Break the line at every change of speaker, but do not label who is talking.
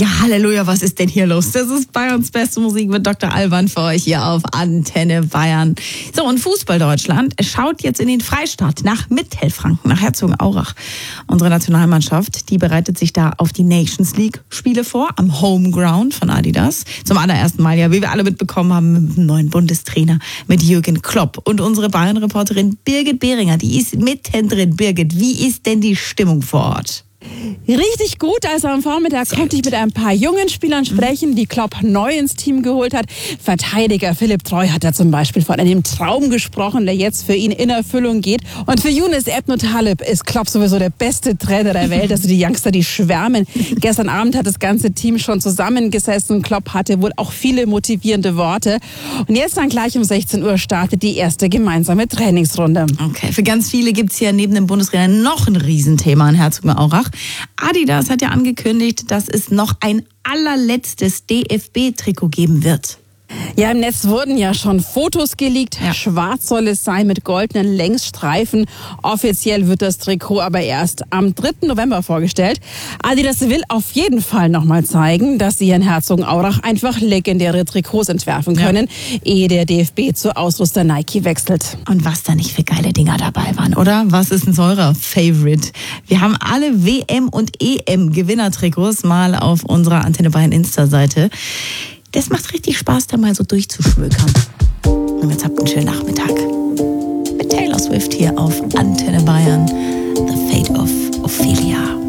Ja, Halleluja, was ist denn hier los? Das ist Bayerns beste Musik mit Dr. Alban für euch hier auf Antenne Bayern. So, und Fußball Deutschland schaut jetzt in den Freistaat nach Mittelfranken, nach Herzogenaurach. Unsere Nationalmannschaft, die bereitet sich da auf die Nations League Spiele vor, am Homeground von Adidas. Zum allerersten Mal, ja, wie wir alle mitbekommen haben, mit dem neuen Bundestrainer, mit Jürgen Klopp. Und unsere Bayern-Reporterin Birgit Behringer, die ist mittendrin. Birgit, wie ist denn die Stimmung vor Ort?
Richtig gut, also am Vormittag konnte ich mit ein paar jungen Spielern sprechen, die Klopp neu ins Team geholt hat. Verteidiger Philipp Treu hat da zum Beispiel von einem Traum gesprochen, der jetzt für ihn in Erfüllung geht. Und für Younes Ebnotaleb ist Klopp sowieso der beste Trainer der Welt. Also die Youngster, die schwärmen. Gestern Abend hat das ganze Team schon zusammengesessen. Klopp hatte wohl auch viele motivierende Worte. Und jetzt dann gleich um 16 Uhr startet die erste gemeinsame Trainingsrunde.
Okay, für ganz viele gibt's hier neben dem Bundestrainer noch ein Riesenthema in Herzogenaurach. Adidas hat ja angekündigt, dass es noch ein allerletztes DFB-Trikot geben wird.
Ja, im Netz wurden ja schon Fotos geleakt. Ja. Schwarz soll es sein mit goldenen Längsstreifen. Offiziell wird das Trikot aber erst am 3. November vorgestellt. Adidas will auf jeden Fall nochmal zeigen, dass sie in Herzogenaurach einfach legendäre Trikots entwerfen können, ehe der DFB zu Ausrüster Nike wechselt.
Und was da nicht für geile Dinger dabei waren, oder? Was ist denn euer Favorite? Wir haben alle WM- und EM-Gewinnertrikots mal auf unserer Antenne Bayern Insta-Seite. Das macht richtig Spaß, da mal so durchzuschmökern. Und jetzt habt einen schönen Nachmittag. Mit Taylor Swift hier auf Antenne Bayern. The Fate of Ophelia.